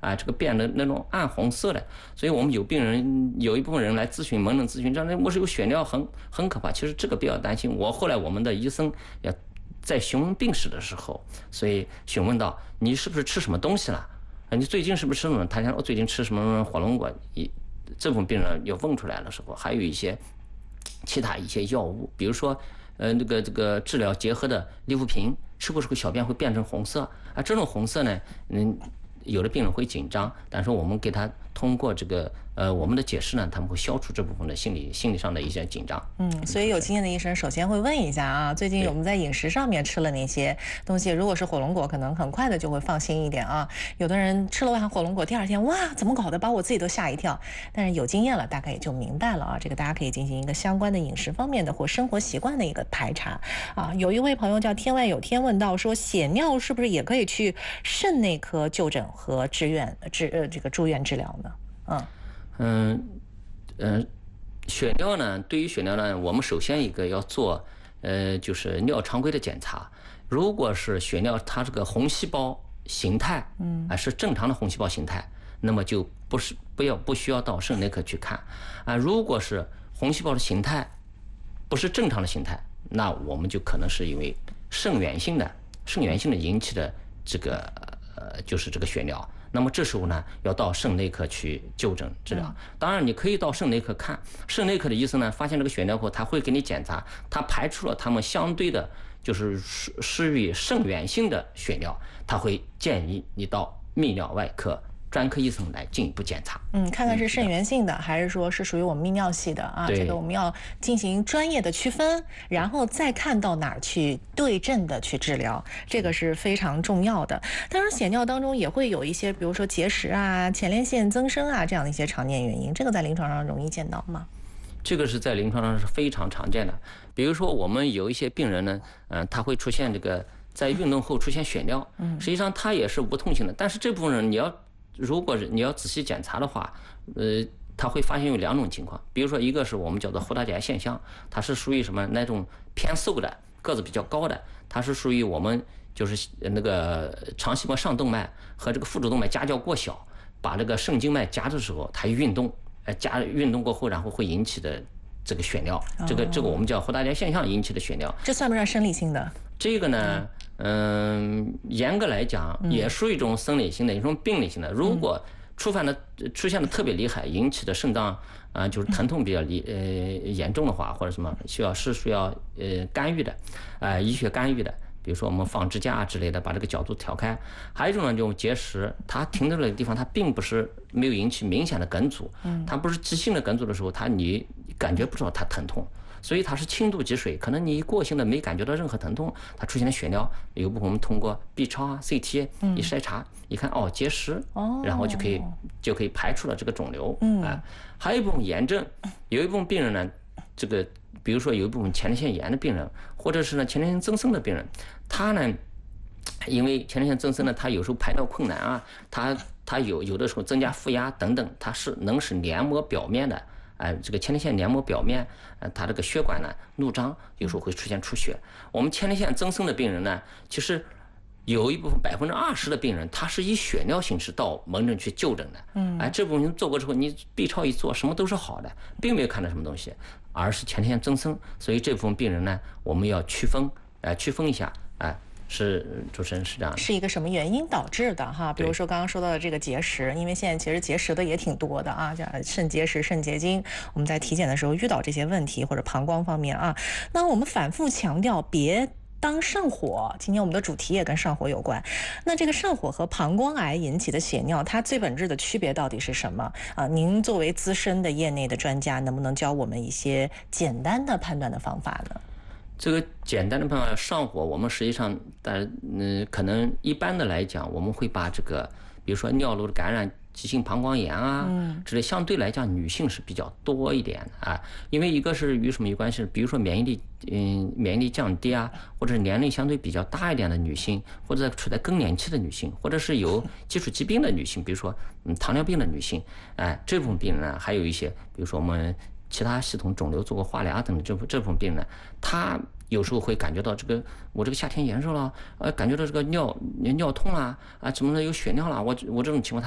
这个变得那种暗红色的。所以我们有一部分人来咨询门诊咨询，这样我是有血尿很可怕。其实这个比较担心。后来我们的医生要在询问病史的时候，所以询问到你是不是吃什么东西了？你最近是不是吃什么？他讲我最近吃什么火龙果。这部分病人要问出来的时候，还有一些其他一些药物，比如说这个治疗结核的利福平，吃过之后小便会变成红色这种红色呢，有的病人会紧张，但是我们给他通过这个我们的解释呢，他们会消除这部分的心理上的一些紧张。 所以有经验的医生首先会问一下最近我们在饮食上面吃了哪些东西？如果是火龙果，可能很快的就会放心一点有的人吃了完火龙果，第二天哇，怎么搞的，把我自己都吓一跳。但是有经验了，大概也就明白了这个大家可以进行一个相关的饮食方面的或生活习惯的一个排查有一位朋友叫天外有天问到说，血尿是不是也可以去肾内科就诊和这个住院治疗呢？ 血尿呢，对于血尿呢，我们首先一个要做就是尿常规的检查。如果是血尿它这个红细胞形态是正常的红细胞形态，那么就不需要到肾内科去看如果是红细胞的形态不是正常的形态，那我们就可能是因为肾源性的引起的这个就是这个血尿。那么这时候呢，要到肾内科去就诊治疗。当然，你可以到肾内科看，肾内科的医生呢，发现这个血尿后，他会给你检查，他排除了他们相对的，就是属于肾源性的血尿，他会建议你到泌尿外科专科医生来进一步检查。 看看是肾源性的还是说是属于我们泌尿系的这个我们要进行专业的区分，然后再看到哪儿去对症的去治疗，这个是非常重要的。当然血尿当中也会有一些比如说结石前列腺增生这样的一些常见原因，这个在临床上容易见到吗？ 这个是在临床上是非常常见的。比如说我们有一些病人呢他会出现这个在运动后出现血尿实际上他也是无痛性的，但是这部分人如果你要仔细检查的话他会发现有两种情况。比如说一个是我们叫做胡大姐现象，它是属于什么那种偏瘦的个子比较高的，它是属于我们就是那个肠细胞上动脉和这个腹主动脉夹角过小，把这个肾静脉夹的时候它运动运动过后然后会引起的这个血尿，这个我们叫胡大姐现象引起的血尿。 这算不算生理性的？ 这个呢严格来讲也属于一种生理性的一种病理性的。如果出现的特别厉害，引起的肾脏就是疼痛比较严重的话，或者什么需要干预的医学干预的，比如说我们放支架之类的，把这个角度调开。还有一种呢，就结石，它停在那个地方，它并不是没有引起明显的梗阻，它不是急性的梗阻的时候，你感觉不到它疼痛，所以它是轻度积水，可能你过性的没感觉到任何疼痛，它出现了血尿，有部分我们通过 B 超CT 一筛查，一看结石，然后就可以排除了这个肿瘤还有一部分炎症，有一部分病人呢，这个比如说有一部分前列腺炎的病人，或者是呢前列腺增生的病人，他呢因为前列腺增生呢，他有时候排尿困难他有的时候增加负压等等，它能使黏膜表面的这个前列腺黏膜表面它这个血管呢怒张，有时候会出现出血。我们前列腺增生的病人呢，其实有一部分20%的病人，他是以血尿形式到门诊去就诊的。这部分做过之后，你 B 超一做，什么都是好的，并没有看到什么东西，而是前列腺增生。所以这部分病人呢，我们要区分一下是主持人是这样的， 是一个什么原因导致的比如说刚刚说到的这个结石，因为现在其实结石的也挺多的叫肾结石、肾结晶，我们在体检的时候遇到这些问题，或者膀胱方面那我们反复强调别当上火，今天我们的主题也跟上火有关。那这个上火和膀胱癌引起的血尿，它最本质的区别到底是什么您作为资深的业内的专家，能不能教我们一些简单的判断的方法呢？ 这个简单的办法上火，我们实际上可能一般的来讲，我们会把这个比如说尿路的感染、急性膀胱炎之类，相对来讲女性是比较多一点的因为一个是与什么有关系？比如说免疫力降低或者年龄相对比较大一点的女性，或者处在更年期的女性，或者是有基础疾病的女性，比如说糖尿病的女性，这部分病人呢，还有一些比如说我们其他系统肿瘤做过化疗等这部分病人呢，他有时候会感觉到我这个夏天炎热了，感觉到这个尿痛怎么有血尿了，我这种情况